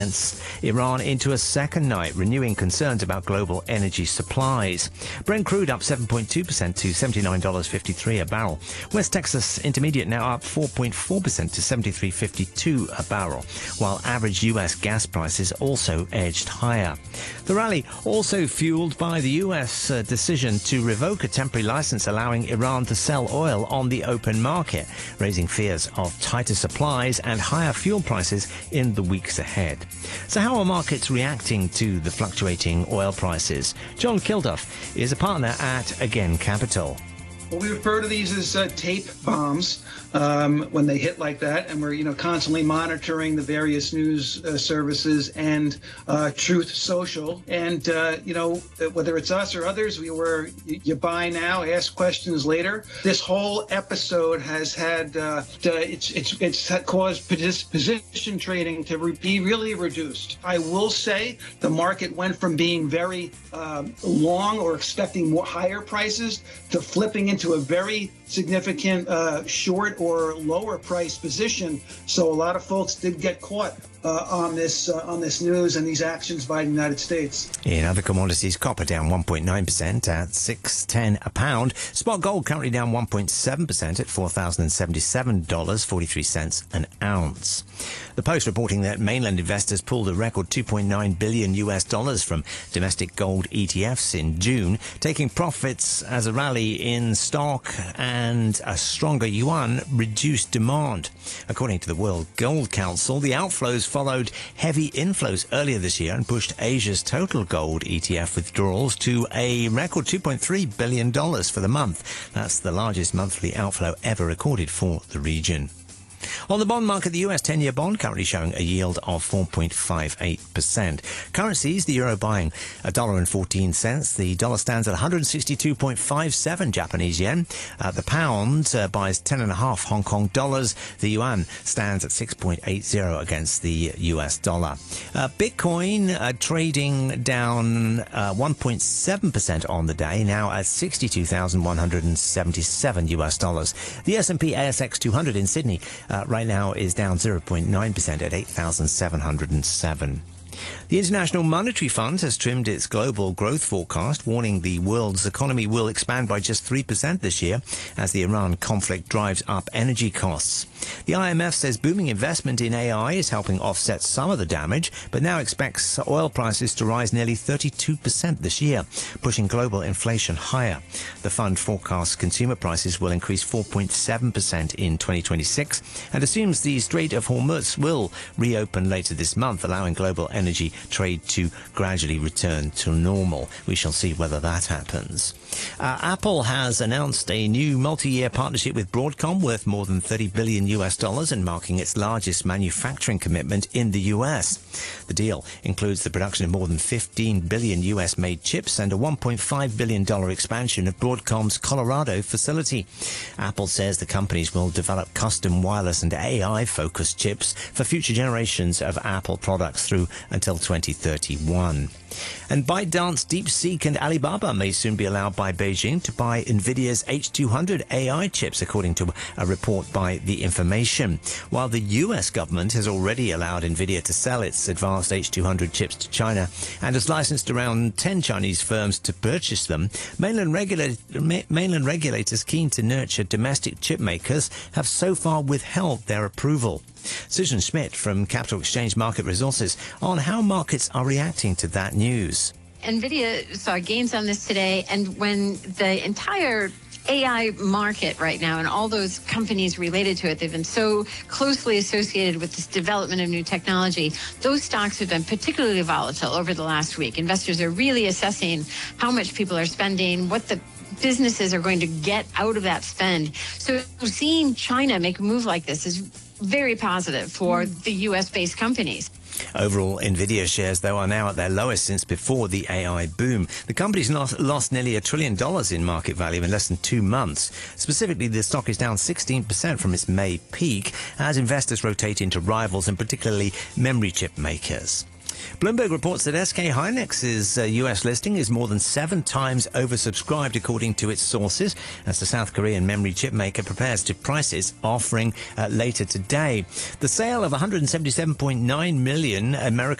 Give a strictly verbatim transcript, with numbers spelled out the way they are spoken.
Iran into a second night, renewing concerns about global energy supplies. Brent crude up seven point two percent to seventy-nine dollars and fifty-three cents a barrel. West Texas Intermediate now up four point four percent to seventy-three dollars and fifty-two cents a barrel, while average U S gas prices also edged higher. The rally also fueled by the U S uh, decision to revoke a temporary license allowing Iran to sell oil on the open market, raising fears of tighter supplies and higher fuel prices in the weeks ahead. So how are markets reacting to the fluctuating oil prices? John Kilduff is a partner at Again Capital. Well, we refer to these as uh, tape bombs um, when they hit like that, and we're you know constantly monitoring the various news uh, services and uh, Truth Social, and uh, you know whether it's us or others, we were you buy now, ask questions later. This whole episode has had uh, it's it's it's caused position trading to be really reduced. I will say the market went from being very um, long or expecting more higher prices to flipping into to a very significant uh, short or lower price position. So a lot of folks did get caught uh, on this uh, on this news and these actions by the United States. In other commodities, copper down one point nine percent at six ten a pound. Spot gold currently down one point seven percent at four thousand seventy-seven dollars and forty-three cents an ounce. The Post reporting that mainland investors pulled a record two point nine billion U S dollars from domestic gold E T Fs in June, taking profits as a rally in stock and a stronger yuan reduced demand. According to the World Gold Council, the outflows followed heavy inflows earlier this year and pushed Asia's total gold E T F withdrawals to a record two point three billion dollars for the month. That's the largest monthly outflow ever recorded for the region. On the bond market, the U S ten-year bond currently showing a yield of four point five eight percent. Currencies, the euro buying one dollar and fourteen cents. The dollar stands at one hundred sixty-two point five seven Japanese yen. Uh, the pound uh, buys ten point five Hong Kong dollars. The yuan stands at six point eight zero against the U S dollar. Uh, Bitcoin uh, trading down uh, one point seven percent on the day, now at sixty-two thousand one hundred seventy-seven U S dollars. The S and P A S X two hundred in Sydney Uh, right now is down zero point nine percent at eight thousand seven hundred seven. The International Monetary Fund has trimmed its global growth forecast, warning the world's economy will expand by just three percent this year as the Iran conflict drives up energy costs. The I M F says booming investment in A I is helping offset some of the damage, but now expects oil prices to rise nearly thirty-two percent this year, pushing global inflation higher. The fund forecasts consumer prices will increase four point seven percent in twenty twenty-six and assumes the Strait of Hormuz will reopen later this month, allowing global energy trade to gradually return to normal. We shall see whether that happens. Uh, Apple has announced a new multi-year partnership with Broadcom worth more than thirty billion U S dollars and marking its largest manufacturing commitment in the U S. The deal includes the production of more than fifteen billion U S made chips and a one point five billion dollars expansion of Broadcom's Colorado facility. Apple says the companies will develop custom wireless and A I-focused chips for future generations of Apple products through until twenty thirty-one. And ByteDance, DeepSeek and Alibaba may soon be allowed by Beijing to buy NVIDIA's H two hundred A I chips, according to a report by The Information. While the U S government has already allowed NVIDIA to sell its advanced H two hundred chips to China and has licensed around ten Chinese firms to purchase them, mainland, regula- mainland regulators keen to nurture domestic chip makers have so far withheld their approval. Susan Schmidt from Capital Exchange Market Resources on how markets are reacting to that news. NVIDIA saw gains on this today, and when the entire A I market right now and all those companies related to it, they've been so closely associated with this development of new technology. Those stocks have been particularly volatile over the last week. Investors are really assessing how much people are spending, what the businesses are going to get out of that spend. So seeing China make a move like this is very positive for the U S-based companies. Overall, NVIDIA shares, though, are now at their lowest since before the A I boom. The company's lost, lost nearly a trillion dollars in market value in less than two months. Specifically, the stock is down sixteen percent from its May peak as investors rotate into rivals and particularly memory chip makers. Bloomberg reports that S K Hynix's uh, U S listing is more than seven times oversubscribed, according to its sources, as the South Korean memory chip maker prepares to price its offering uh, later today. The sale of one hundred seventy-seven point nine million American